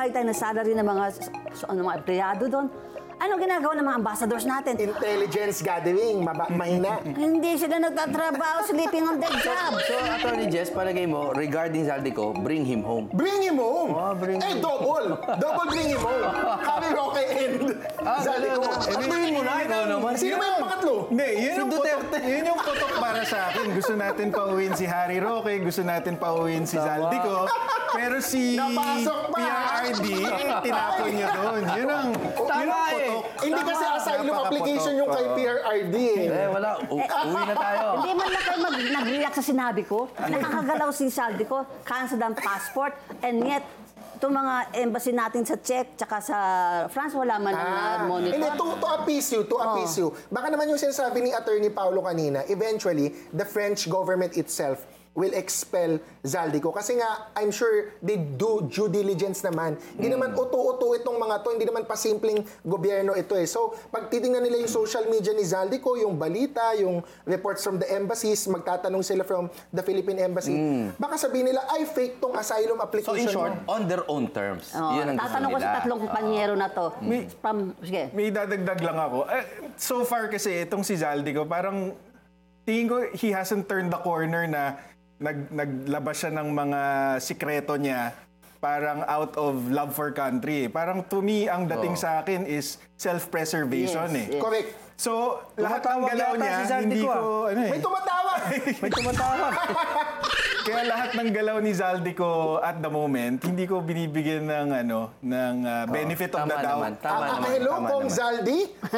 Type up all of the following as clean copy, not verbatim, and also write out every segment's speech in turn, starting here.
magbabayad tayo ng salary ng mga empleyado doon. Ano ginagawa ng mga ambassadors natin? Intelligence gathering, mahina. Hindi sila nagtatrabaho, sleeping on their job. So, Attorney Jess, palagay mo, regarding Zaldico, bring him home. Bring him home! Double! Double bring him home! Kami Roque and Zaldico. Bring mo na! Ikaw naman. Sino ba yung pangatlo? Hindi, yun yung putok para sa akin. Gusto natin pauwiin si Harry Roque, gusto natin pauwiin si Zaldico. Pero si Napasok pa! PRRD, tinapon niya doon. Yun ang putok. Hindi kasi asylum application yung kay PRRD eh. Wala. Uwi na tayo. Hindi man lang kayo nag-react sa sinabi ko. Nakakagalaw si Zaldico, cancelled ang passport, and yet, itong mga embassy natin sa Czech tsaka sa France, wala man ang monitor. Hindi, to appease you. Baka naman yung sinasabi ni Attorney Paulo kanina, eventually, the French government itself will expel Zaldico. Kasi nga, I'm sure they do due diligence naman. Hindi naman uto-uto itong mga to, hindi naman pasimpleng gobyerno ito eh. So, pag titingnan nila yung social media ni Zaldico, yung balita, yung reports from the embassies, magtatanong sila from the Philippine Embassy, baka sabihin nila, ay, fake tong asylum So, application. in short, on their own terms. Yun ang gusto Tatanong ko nila. sa tatlong kumpanyero na to. Sige. May dadagdag lang ako. So far kasi, itong si Zaldico, parang tingin ko, he hasn't turned the corner na naglabas siya ng mga sikreto niya parang out of love for country. Parang to me, ang dating sa akin is self-preservation Yes. Correct. So, lahat ng Tumatawag galaw yata niya, si Zaldico, hindi ko, May tumatawa! May tumatawag. Kaya lahat ng galaw ni Zaldico at the moment, hindi ko binibigyan ng benefit of the doubt. Tama naman. Hello, tama Kong naman. Zaldi?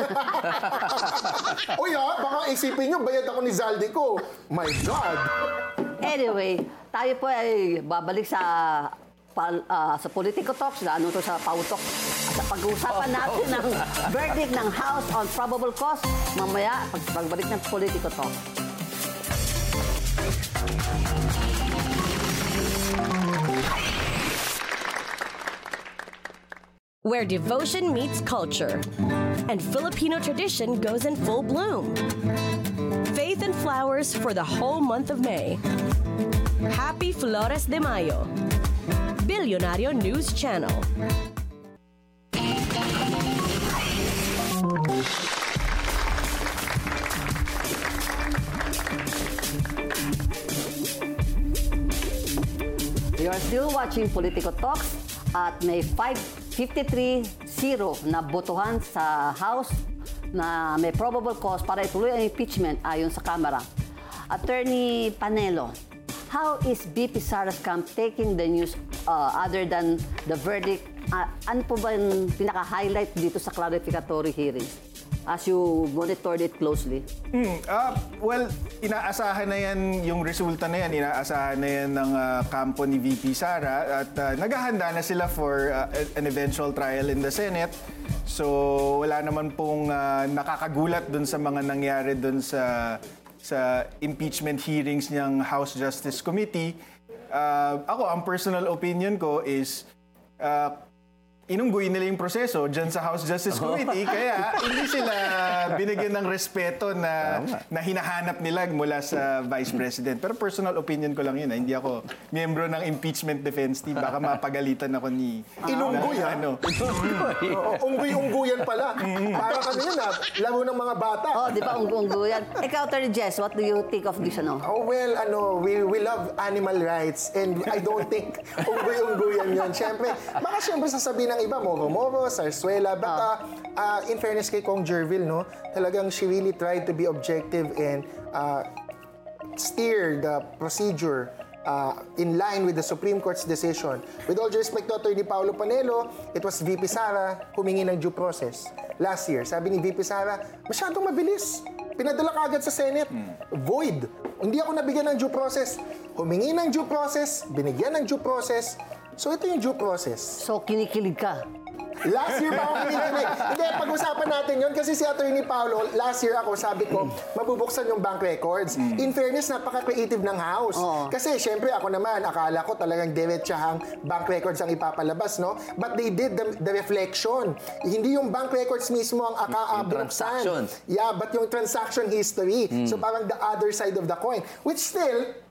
Uy baka isipin nyo, bayad ako ni Zaldico. My God! Anyway, tayo po ay babalik sa Politico Talks, ano to sa Pautok. At sa pag-uusapan natin ng verdict ng House on probable cause, mamaya pagbalik ng Politico Talks. Where devotion meets culture and Filipino tradition goes in full bloom. Faith and flowers for the whole month of May. Happy Flores de Mayo. Billionario News Channel. You are still watching Politico Talks at may 553-0 na botohan sa House na may probable cause para ituloy ang impeachment ayon sa Kamara. Attorney Panelo, how is BP Sara's camp taking the news other than the verdict? Ano po ba yung pinaka-highlight dito sa clarificatory hearings as you monitored it closely? Well, inaasahan na yan, yung resulta na yan, inaasahan na yan ng kampo ni VP Sara at naghahanda na sila for an eventual trial in the Senate. So, wala naman pong nakakagulat dun sa mga nangyari dun sa impeachment hearings ng House Justice Committee. Ako, ang personal opinion ko is inungguin nila yung proseso dyan sa House Justice Committee, kaya hindi sila binigyan ng respeto na hinahanap nila mula sa Vice President. Pero personal opinion ko lang yun. Hindi ako miyembro ng impeachment defense team. Baka mapagalitan ako ni... Inunggoy, Unggoy-unggoyan pala. Para kami yun, laro ng mga bata. Oh, di ba, ungguyan? Ikaw, Attorney Jess, what do you think of this, Oh, well, we love animal rights and I don't think unggoy-unggoyan yun. Siyempre, baka siyempre sasabihin ng iba, moro-moro, sarsuela, but in fairness kay Kong Jervil, no, talagang she really tried to be objective and steer the procedure in line with the Supreme Court's decision. With all due respect to Attorney Paulo Panelo, it was VP Sara humingi ng due process last year. Sabi ni VP Sara, masyadong mabilis. Pinadala ka agad sa Senate. Void. Hindi ako nabigyan ng due process. Humingi ng due process, binigyan ng due process. So ito yung due process. So, kinikilig ka? Last year ba ako kinikilig? Hindi, pag-usapan natin yun kasi si Attorney Paulo, last year ako, sabi ko, mabubuksan yung bank records. In fairness, napaka-creative ng House. Kasi syempre ako naman, akala ko talagang diretsahang bank records ang ipapalabas, no? But they did the reflection. Hindi yung bank records mismo ang binuksan. Transactions. Yeah, but yung transaction history. So parang the other side of the coin. Which still,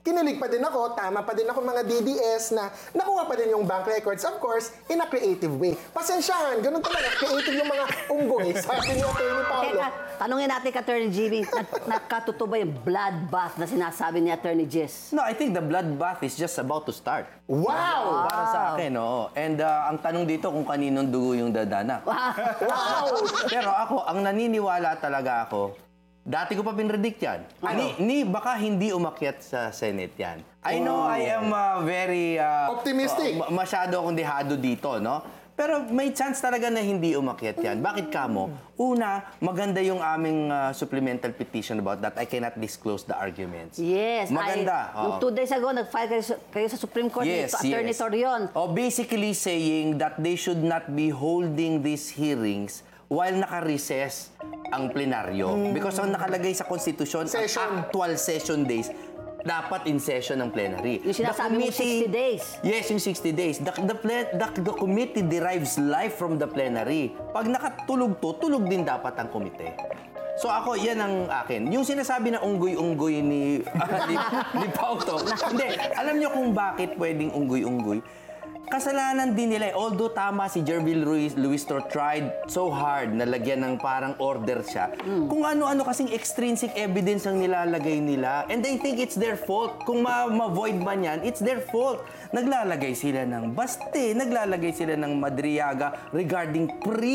kinilig pa din ako, tama pa din ako mga DDS na nakuha pa din yung bank records, of course, in a creative way. Pasensyahan, ganun talaga, creative yung mga unggoy sa atin yung Attorney Paulo. Teka, tanungin natin kay Attorney Jimmy, nakatuto ba yung bloodbath na sinasabi ni Attorney Jess? No, I think the bloodbath is just about to start. Wow! Para sa akin, oo. And ang tanong dito kung kaninong dugo yung dadana. Wow! Pero ako, ang naniniwala talaga ako, dati ko pa pinredict yan. Baka hindi umakyat sa Senate yan. I know I am very... Optimistic. Masyado akong dehado dito, no? Pero may chance talaga na hindi umakyat yan. Bakit kamo? Una, maganda yung aming supplemental petition about that. I cannot disclose the arguments. Yes. Maganda. Nung 2 days ago, nag-file kayo sa Supreme Court Yes, to Attorney Torion. Basically saying that they should not be holding these hearings while naka-recess ang plenaryo. Because ang nakalagay sa konstitusyon, Session. ang actual session days, dapat in session ng plenary. Yung sinasabi mo, 60 days. Yes, yung 60 days. The committee derives life from the plenary. Pag nakatulog to, tulog din dapat ang komite. So ako, yan ang akin. Yung sinasabi na unggoy-unggoy ni Pauto, hindi, alam niyo kung bakit pwedeng unggoy-unggoy? Kasalanan din nila. Although tama si Jervil Luistro tried so hard na lagyan ng parang order siya. Kung ano-ano kasing extrinsic evidence ang nilalagay nila. And I think it's their fault. Kung ma-void man yan, it's their fault. Naglalagay sila ng Baste, naglalagay sila ng Madriaga regarding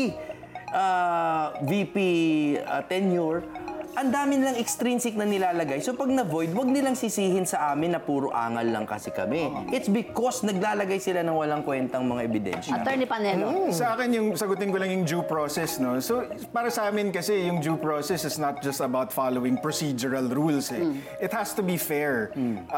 VP tenure. Ang dami nilang extrinsic na nilalagay. So pag na-void, wag nilang sisihin sa amin na puro angal lang kasi kami. It's because naglalagay sila ng walang kwentang mga ebidensya. Attorney Panelo. Sa akin, sagutin ko lang yung due process, no? So, para sa amin kasi, yung due process is not just about following procedural rules, eh. It has to be fair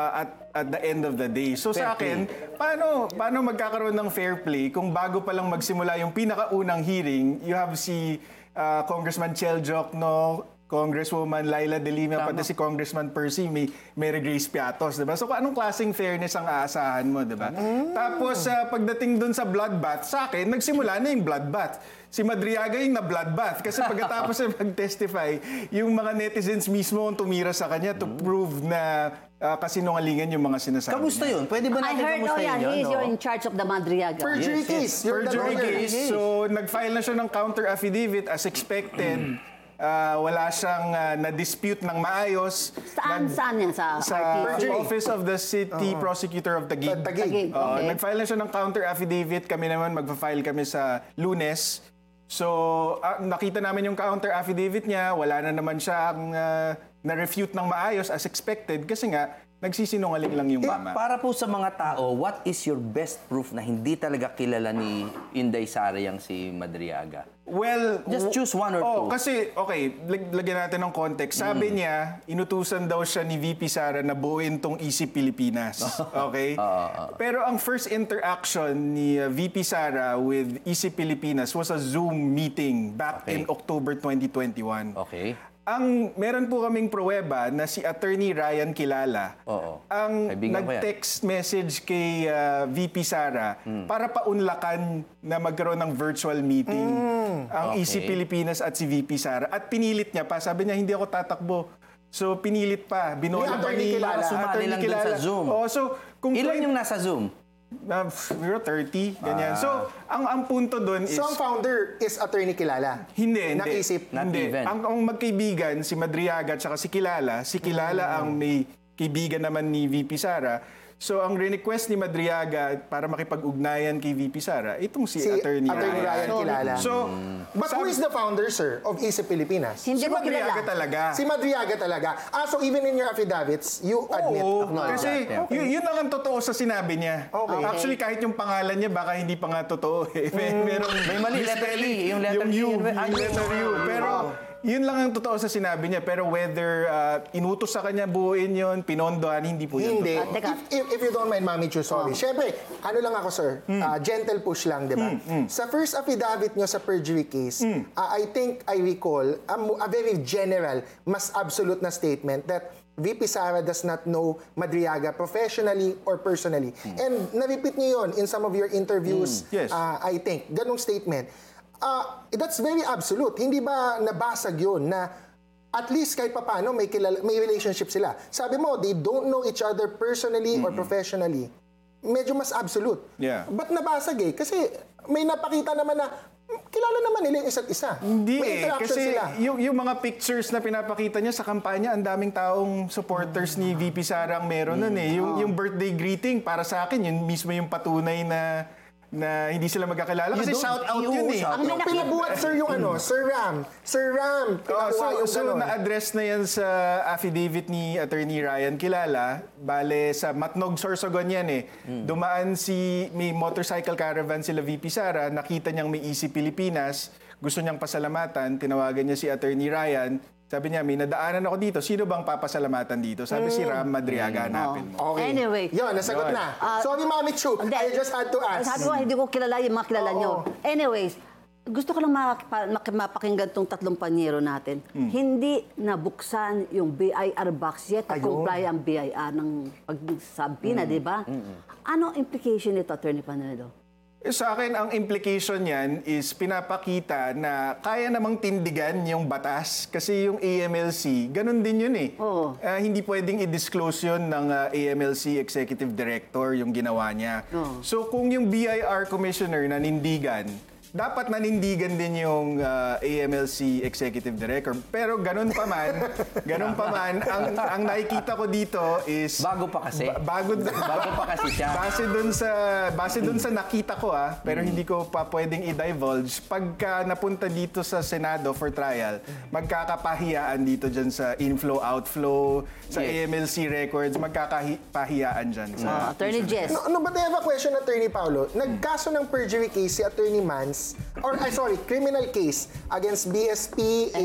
at the end of the day. So, sa akin, paano magkakaroon ng fair play kung bago pa lang magsimula yung pinakaunang hearing, you have si Congressman Chel Jokno, Congresswoman Laila De Lima, pati si Congressman Percy, may Mary Grace Piatos, diba? So, anong klaseng fairness ang aasahan mo, diba? Tapos, pagdating dun sa bloodbath, sa akin, nagsimula na yung bloodbath. Si Madriaga yung na-bloodbath. Kasi pagkatapos na mag-testify, yung mga netizens mismo ang tumira sa kanya to prove na kasinungalingan yung mga sinasabi Kamusta niya. yun? Pwede ba I natin heard, kamustahin yun? he's in charge of the Madriaga. Perjury case. You're the Perjury lawyer. case. So, nag-file na siya ng counter-affidavit as expected. Wala siyang na-dispute ng maayos. Saan yan? Sa RTC? Office of the City Prosecutor of Taguig. Taguig. Okay. Nag-file na siya ng counter-affidavit. Kami naman, magpa-file kami sa Lunes. So, nakita namin yung counter-affidavit niya. Wala na naman siya ang na-refute ng maayos as expected. Kasi nga, nagsisinungaling lang yung mama. Para po sa mga tao, what is your best proof na hindi talaga kilala ni Inday Sara yang si Madriaga? Well, Just choose one or two. Kasi, okay, lagyan natin ng context. Sabi niya, inutusan daw siya ni VP Sara na buuin tong Easy Pilipinas. Okay? Pero ang first interaction ni VP Sara with Easy Pilipinas was a Zoom meeting back in October 2021. Okay. Meron po kaming pruweba na si Attorney Ryan Kilala ang Kaibigan ko yan. nag-text message kay VP Sara para paunlakan na magkaroon ng virtual meeting ang Easy Pilipinas at si VP Sara. At pinilit niya pa. Sabi niya, hindi ako tatakbo. So, pinilit pa. Binola pa Attorney ni Kilala. Sumali lang dun sa Zoom. So, kung Ilan yung nasa Zoom? we were 30, ganyan. So, ang punto doon is... So, ang founder is Attorney Kilala? Hindi. Naisip? Not Hindi. even. Ang magkaibigan, si Madriaga at si Kilala ang may kaibigan naman ni VP Sara. So, ang request ni Madriaga para makipag-ugnayan kay VP Sara, itong si Attorney Ryan Kilala. So, But who is the founder, sir, of Easy Pilipinas? Hindi si mo Madriaga kilala. talaga. Si Madriaga talaga. So even in your affidavits, you admit. Oo, Acknowledge kasi that, yeah. yun lang ang totoo sa sinabi niya. Okay. Actually, kahit yung pangalan niya, baka hindi pa nga totoo. May mali, letter E. Yung letter E. Yung letter U. Pero, yun lang ang totoo sa sinabi niya. Pero whether inutos sa kanya buuin yun, pinondohan, hindi po yun. Hindi. Teka. If you don't mind, Mami Chu, sorry. Siyempre, ano lang ako, sir, gentle push lang, di ba? Sa first affidavit nyo sa perjury case, I think I recall a very general, mas absolute na statement that VP Sara does not know Madriaga professionally or personally. And na-repeat niyo yun in some of your interviews, Yes. I think. Ganong statement. That's very absolute. Hindi ba nabasag yun na at least kahit papaano may relationship sila. Sabi mo, they don't know each other personally or professionally. Medyo mas absolute. Yeah. Ba't nabasag eh? Kasi may napakita naman na kilala naman nila yung isa't isa. Hindi may interaction kasi sila. yung mga pictures na pinapakita niya sa kampanya, ang daming taong supporters ni VP Sara ang meron nun eh. Yung birthday greeting, para sa akin, yun mismo yung patunay na hindi sila magkakilala. Kasi shout out yun eh. Ang yung pinabuhat, sir, yung Sir Ram. Sir Ram, pinakuha yung So gano'n. na-address na yan sa affidavit ni Attorney Ryan Kilala. Bale, sa Matnog, Sorsogon yan eh. Dumaan may motorcycle caravan sila VP Sara, nakita niyang may Easy Pilipinas, gusto niyang pasalamatan, tinawagan niya si Attorney Ryan. Sabi niya, may nadaanan ako dito, sino bang papasalamatan dito? Sabi si Ram Madriaga, hanapin mo. Okay. Anyway. Yun, nasagot na. Sorry, Mami Chu. I just had to ask. Sabi ko, hindi ko kilala yung mga kilala nyo. Anyways, gusto ko lang mapakinggan tong tatlong panyero natin. Hindi nabuksan yung BIR box yet, comply ang BIR ng pagsabina, di ba? Ano implication nito, Attorney Panelo? Sa akin, ang implication niyan is pinapakita na kaya namang tindigan yung batas kasi yung AMLC, ganun din yun eh. Oo. Hindi pwedeng i-disclose yun ng AMLC Executive Director yung ginawa niya. Oo. So kung yung BIR Commissioner nanindigan, dapat nanindigan din yung AMLC Executive Director. Pero ganun pa man, ang nakikita ko dito is... Bago pa kasi. Bago pa kasi siya. Base dun sa nakita ko pero hindi ko pa pwedeng i-divulge. Pagka napunta dito sa Senado for trial, magkakapahiyaan dito dyan sa inflow-outflow, sa AMLC records, magkakapahiyaan dyan. Sa Attorney Jess. No, but I have a question, Attorney Paulo. Nagkaso ng perjury case si Attorney Mans, criminal case against BSP,